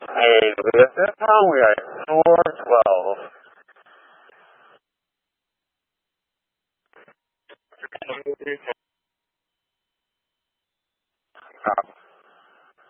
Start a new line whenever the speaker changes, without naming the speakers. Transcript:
Hey, with this one we are at 412.